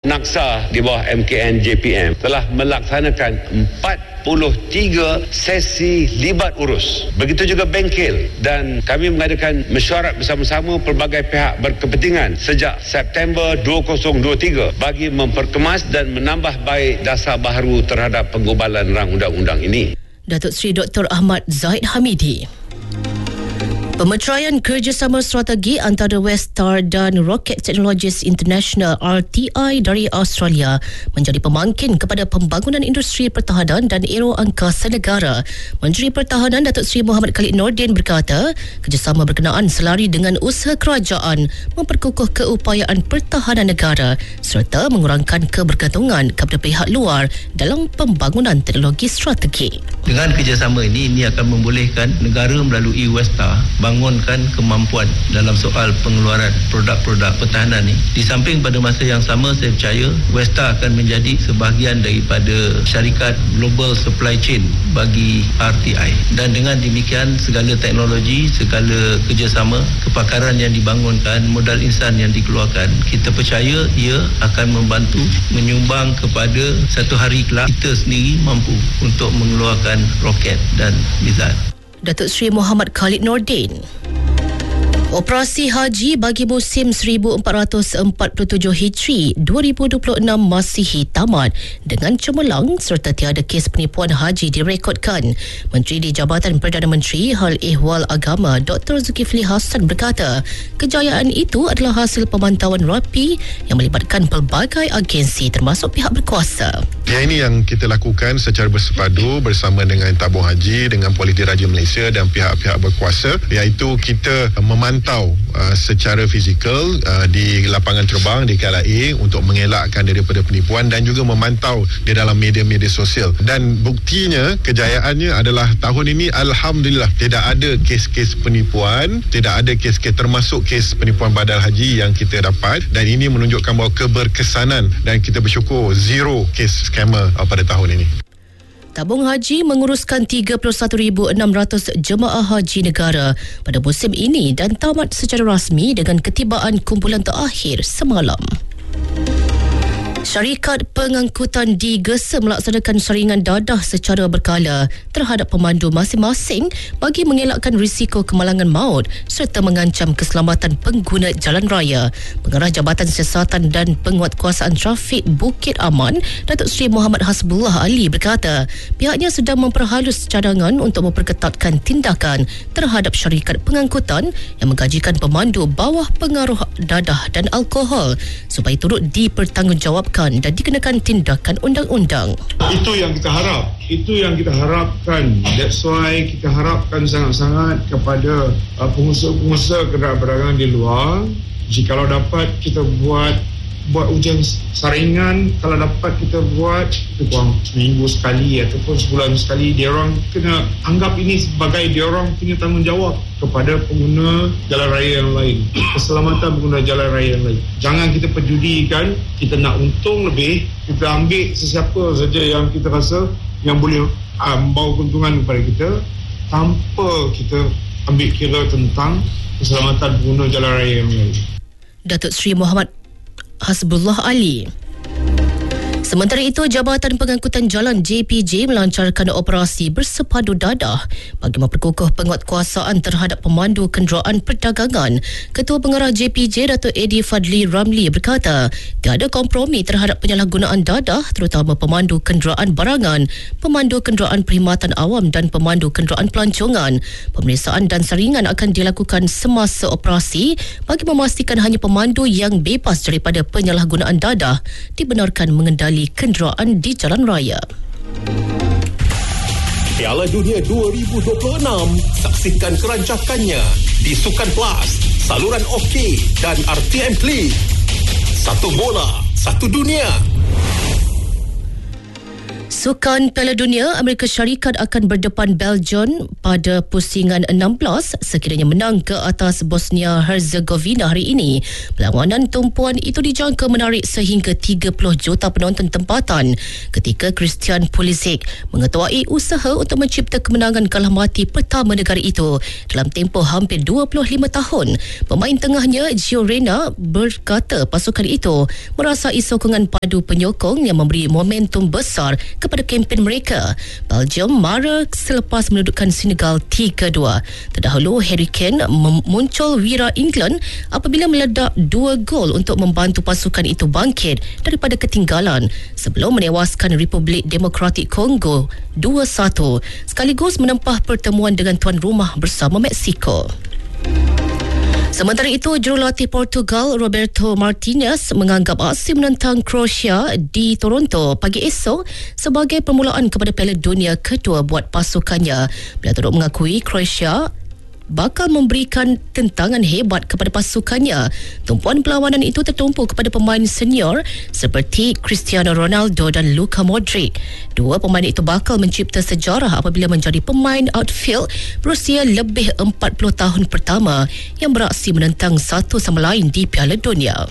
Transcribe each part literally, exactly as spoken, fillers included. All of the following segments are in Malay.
Naksa di bawah M K N J P M telah melaksanakan empat puluh tiga sesi libat urus. Begitu juga bengkel, dan kami mengadakan mesyuarat bersama-sama pelbagai pihak berkepentingan sejak September dua ribu dua puluh tiga bagi memperkemas dan menambah baik dasar baharu terhadap penggubalan rang undang-undang ini. Datuk Seri Doktor Ahmad Zahid Hamidi. Pemeteraian kerjasama strategi antara Westar dan Rocket Technologies International R T I dari Australia menjadi pemangkin kepada pembangunan industri pertahanan dan aero angkasa negara. Menteri Pertahanan Datuk Seri Mohammad Khalid Nordin berkata, kerjasama berkenaan selari dengan usaha kerajaan memperkukuh keupayaan pertahanan negara serta mengurangkan kebergantungan kepada pihak luar dalam pembangunan teknologi strategi. Dengan kerjasama ini, ini akan membolehkan negara melalui Westar bangunkan kemampuan dalam soal pengeluaran produk-produk pertahanan ini. Di samping pada masa yang sama, saya percaya Westar akan menjadi sebahagian daripada syarikat global supply chain bagi R T I. Dan dengan demikian, segala teknologi, segala kerjasama, kepakaran yang dibangunkan, modal insan yang dikeluarkan, kita percaya ia akan membantu menyumbang kepada satu hari kelak kita sendiri mampu untuk mengeluarkan roket dan mizal. Datuk Seri Mohammad Khalid Nordin. Operasi Haji bagi musim seribu empat ratus empat puluh tujuh Hijri dua ribu dua puluh enam Masihi tamat dengan cemerlang serta tiada kes penipuan haji direkodkan. Menteri di Jabatan Perdana Menteri Hal Ehwal Agama Doktor Zulkifli Hasan berkata, kejayaan itu adalah hasil pemantauan rapi yang melibatkan pelbagai agensi termasuk pihak berkuasa. Yang ini yang kita lakukan secara bersepadu bersama dengan Tabung Haji, dengan Polis Diraja Malaysia dan pihak-pihak berkuasa, iaitu kita memantau uh, secara fizikal uh, di lapangan terbang di K L A untuk mengelakkan daripada penipuan dan juga memantau di dalam media-media sosial. Dan buktinya, kejayaannya adalah tahun ini alhamdulillah tidak ada kes-kes penipuan, tidak ada kes-kes termasuk kes penipuan badal haji yang kita dapat, dan ini menunjukkan bahawa keberkesanan dan kita bersyukur zero kes scammer uh, pada tahun ini. Tabung Haji menguruskan tiga puluh satu ribu enam ratus jemaah haji negara pada musim ini dan tamat secara rasmi dengan ketibaan kumpulan terakhir semalam. Syarikat pengangkutan digesa melaksanakan saringan dadah secara berkala terhadap pemandu masing-masing bagi mengelakkan risiko kemalangan maut serta mengancam keselamatan pengguna jalan raya. Pengarah Jabatan Siasatan dan Penguatkuasaan Trafik Bukit Aman, Datuk Seri Muhammad Hasbullah Ali berkata, pihaknya sedang memperhalus cadangan untuk memperketatkan tindakan terhadap syarikat pengangkutan yang menggajikan pemandu bawah pengaruh dadah dan alkohol supaya turut dipertanggungjawabkan dan dikenakan tindakan undang-undang. Itu yang kita harap. Itu yang kita harapkan. That's why kita harapkan sangat-sangat kepada uh, pengusaha-pengusaha kenderaan perdagangan di luar. Jikalau dapat kita buat buat ujian saringan, kalau dapat kita buat kita kurang seminggu sekali ataupun sebulan sekali, dia orang kena anggap ini sebagai dia orang punya tanggungjawab kepada pengguna jalan raya yang lain, keselamatan pengguna jalan raya yang lain. Jangan kita pedulikan, kita nak untung lebih, kita ambil sesiapa saja yang kita rasa yang boleh uh, membawa keuntungan kepada kita tanpa kita ambil kira tentang keselamatan pengguna jalan raya yang lain. Datuk Seri Muhammad Hasbullah Ali. Sementara itu, Jabatan Pengangkutan Jalan J P J melancarkan operasi bersepadu dadah bagi memperkukuh penguatkuasaan terhadap pemandu kenderaan perdagangan. Ketua Pengarah J P J, Datuk Eddie Fadli Ramli berkata, tiada kompromi terhadap penyalahgunaan dadah terutama pemandu kenderaan barangan, pemandu kenderaan perkhidmatan awam dan pemandu kenderaan pelancongan. Pemeriksaan dan saringan akan dilakukan semasa operasi bagi memastikan hanya pemandu yang bebas daripada penyalahgunaan dadah dibenarkan mengendali kenderaan di jalan raya. Piala Dunia dua ribu dua puluh enam, saksikan kerancakannya di Sukan Plus, saluran OK dan R T M Klik. Satu bola, satu dunia. Sukan Piala Dunia, Amerika Syarikat akan berdepan Belgium pada pusingan enam belas sekiranya menang ke atas Bosnia Herzegovina hari ini. Perlawanan tumpuan itu dijangka menarik sehingga tiga puluh juta penonton tempatan ketika Christian Pulisic mengetuai usaha untuk mencipta kemenangan kalah mati pertama negara itu dalam tempoh hampir dua puluh lima tahun. Pemain tengahnya Gio Reyna berkata pasukan itu merasai sokongan padu penyokong yang memberi momentum besar kepada kempen mereka. Belgium mara selepas menudukkan Senegal tiga dua. Terdahulu Harry Kane muncul wira England apabila meledak dua gol untuk membantu pasukan itu bangkit daripada ketinggalan sebelum menewaskan Republik Demokratik Kongo dua satu sekaligus menempah pertemuan dengan tuan rumah bersama Mexico. Sementara itu, jurulatih Portugal Roberto Martinez menganggap aksi menentang Croatia di Toronto pagi esok sebagai permulaan kepada Piala Dunia kedua buat pasukannya. Beliau turut mengakui Croatia bakal memberikan tentangan hebat kepada pasukannya. Tumpuan perlawanan itu tertumpu kepada pemain senior seperti Cristiano Ronaldo dan Luka Modric. Dua pemain itu bakal mencipta sejarah apabila menjadi pemain outfield berusia lebih empat puluh tahun pertama yang beraksi menentang satu sama lain di Piala Dunia.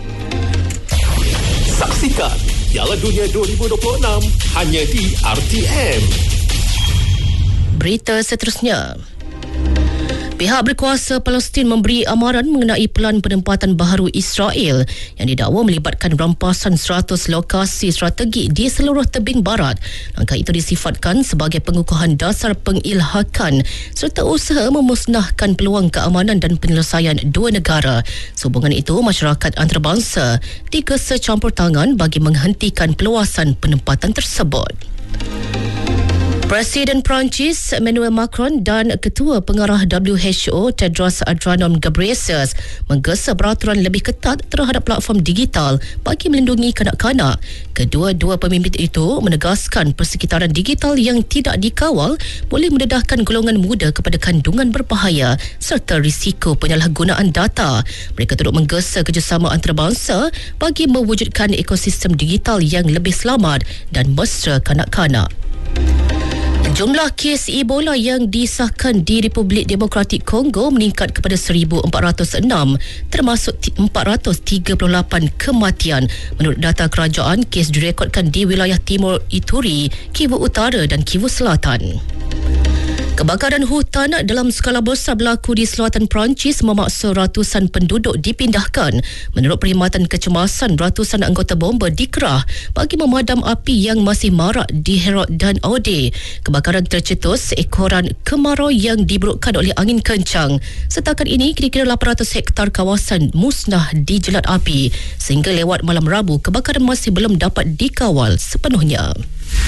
Saksikan Piala Dunia dua ribu dua puluh enam hanya di R T M. Berita seterusnya. Pihak berkuasa Palestin memberi amaran mengenai pelan penempatan baharu Israel yang didakwa melibatkan rampasan seratus lokasi strategi di seluruh tebing barat. Langkah itu disifatkan sebagai pengukuhan dasar pengilhakan serta usaha memusnahkan peluang keamanan dan penyelesaian dua negara. Sehubungan itu, masyarakat antarabangsa digesa campur tangan bagi menghentikan peluasan penempatan tersebut. Presiden Perancis Emmanuel Macron dan Ketua Pengarah W H O Tedros Adhanom Ghebreyesus menggesa peraturan lebih ketat terhadap platform digital bagi melindungi kanak-kanak. Kedua-dua pemimpin itu menegaskan persekitaran digital yang tidak dikawal boleh mendedahkan golongan muda kepada kandungan berbahaya serta risiko penyalahgunaan data. Mereka turut menggesa kerjasama antarabangsa bagi mewujudkan ekosistem digital yang lebih selamat dan mesra kanak-kanak. Jumlah kes Ebola yang disahkan di Republik Demokratik Kongo meningkat kepada seribu empat ratus enam, termasuk empat ratus tiga puluh lapan kematian. Menurut data kerajaan, kes direkodkan di wilayah Timur Ituri, Kivu Utara dan Kivu Selatan. Kebakaran hutan dalam skala besar berlaku di selatan Perancis memaksa ratusan penduduk dipindahkan. Menurut Perkhidmatan Kecemasan, ratusan anggota bomba dikerah bagi memadam api yang masih marak di Herat dan Aude. Kebakaran tercetus seekoran kemarau yang diberukkan oleh angin kencang. Setakat ini, kira-kira lapan ratus hektar kawasan musnah dijelat api. Sehingga lewat malam Rabu, kebakaran masih belum dapat dikawal sepenuhnya.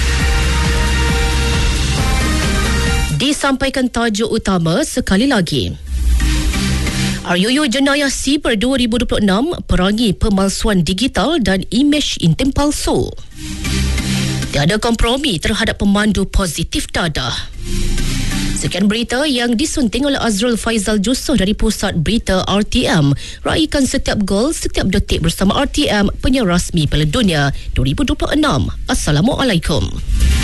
Disampaikan tajuk utama sekali lagi. R U U Jenayah Siber dua ribu dua puluh enam perangi pemalsuan digital dan imej intim palsu. Tiada kompromi terhadap pemandu positif dadah. Sekian berita yang disunting oleh Azrul Faizal Jusoh dari Pusat Berita R T M. Raikan setiap gol, setiap detik bersama R T M, penyiar rasmi Piala Dunia dua ribu dua puluh enam. Assalamualaikum.